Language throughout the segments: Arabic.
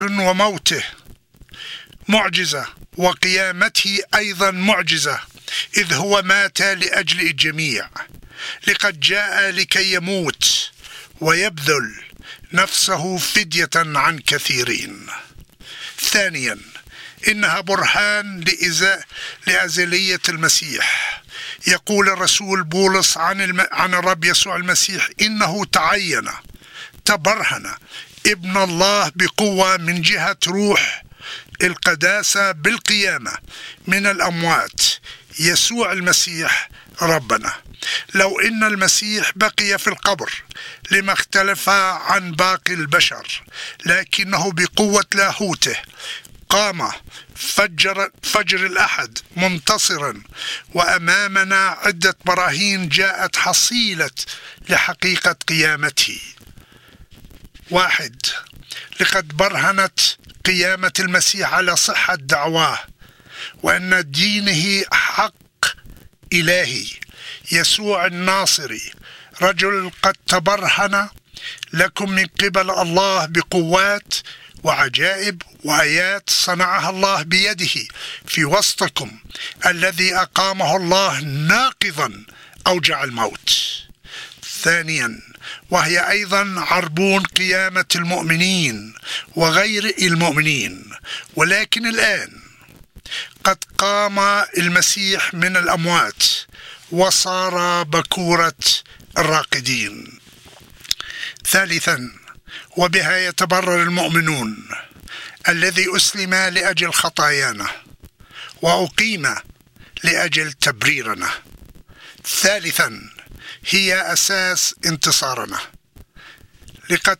وموته معجزة، وقيامته أيضا معجزة، إذ هو مات لأجل الجميع، لقد جاء لكي يموت ويبذل نفسه فدية عن كثيرين. ثانيا، إنها برهان لأزلية المسيح. يقول الرسول بولس عن الرب يسوع المسيح: إنه تعين تبرهن ابن الله بقوة من جهة روح القداسة بالقيامة من الأموات، يسوع المسيح ربنا. لو إن المسيح بقي في القبر لما اختلف عن باقي البشر، لكنه بقوة لاهوته قام فجر الأحد منتصرا، وأمامنا عدة براهين جاءت حصيلة لحقيقة قيامته. 1. لقد برهنت قيامة المسيح على صحة دعواه، وأن دينه حق إلهي. يسوع الناصري رجل قد تبرهن لكم من قبل الله بقوات وعجائب وآيات صنعها الله بيده في وسطكم، الذي أقامه الله ناقضا أوجع الموت. ثانيا، وهي أيضا عربون قيامة المؤمنين وغير المؤمنين. ولكن الآن قد قام المسيح من الأموات وصار بكورة الراقدين. ثالثا، وبها يتبرر المؤمنون الذي أسلم لأجل خطايانا وأقيم لأجل تبريرنا. ثالثا، هي أساس انتصارنا. لقد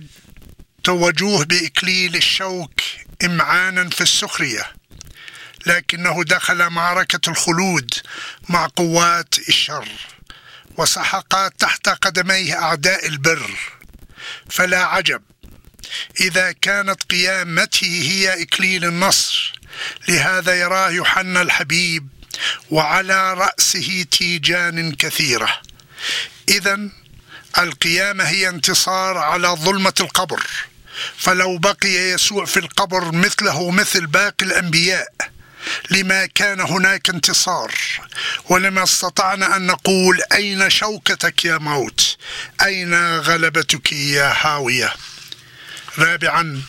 توجوه بإكليل الشوك إمعانا في السخرية، لكنه دخل معركة الخلود مع قوات الشر وسحق تحت قدميه أعداء البر. فلا عجب إذا كانت قيامته هي إكليل النصر. لهذا يراه يوحنا الحبيب وعلى رأسه تيجان كثيرة. إذن القيامة هي انتصار على ظلمة القبر. فلو بقي يسوع في القبر مثله مثل باقي الأنبياء لما كان هناك انتصار، ولما استطعنا أن نقول: أين شوكتك يا موت؟ أين غلبتك يا هاوية؟ رابعا،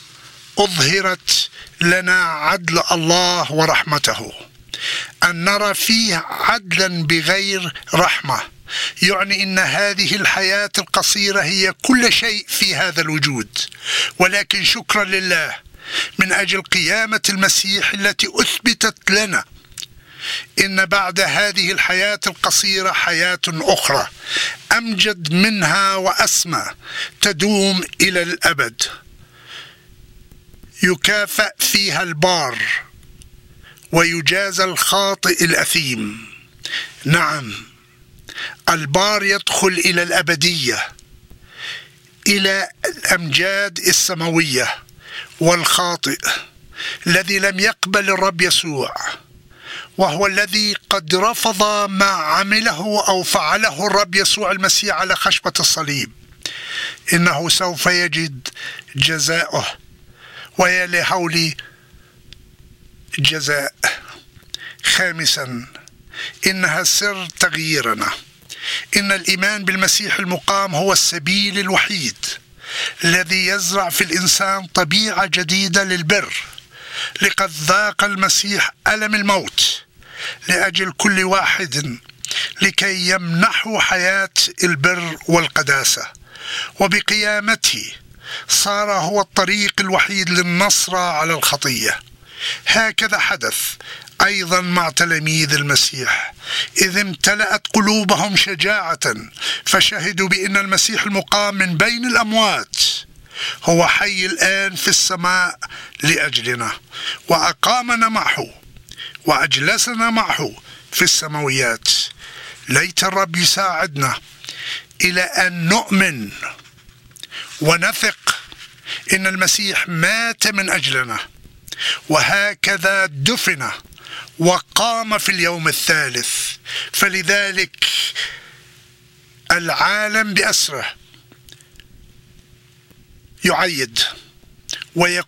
أظهرت لنا عدل الله ورحمته. أن نرى فيه عدلا بغير رحمة يعني أن هذه الحياة القصيرة هي كل شيء في هذا الوجود، ولكن شكرا لله من أجل قيامة المسيح التي أثبتت لنا إن بعد هذه الحياة القصيرة حياة أخرى أمجد منها وأسمى تدوم إلى الأبد، يكافأ فيها البار ويجازى الخاطئ الأثيم. نعم، البار يدخل إلى الأبدية، إلى الأمجاد السماوية، والخاطئ الذي لم يقبل الرب يسوع، وهو الذي قد رفض ما عمله أو فعله الرب يسوع المسيح على خشبة الصليب، إنه سوف يجد جزاؤه، ويا لهول جزاء. خامسا، إنها سر تغييرنا. إن الإيمان بالمسيح المقام هو السبيل الوحيد الذي يزرع في الإنسان طبيعة جديدة للبر. لقد ذاق المسيح ألم الموت لأجل كل واحد لكي يمنحه حياة البر والقداسة، وبقيامته صار هو الطريق الوحيد للنصر على الخطية. هكذا حدث أيضا مع تلاميذ المسيح، إذ امتلأت قلوبهم شجاعة فشهدوا بأن المسيح المقام من بين الأموات هو حي الآن في السماء لأجلنا، وأقامنا معه وأجلسنا معه في السماويات. ليت الرب يساعدنا إلى أن نؤمن ونثق إن المسيح مات من أجلنا، وهكذا دفن وقام في اليوم الثالث. فلذلك العالم بأسره يعيد ويكون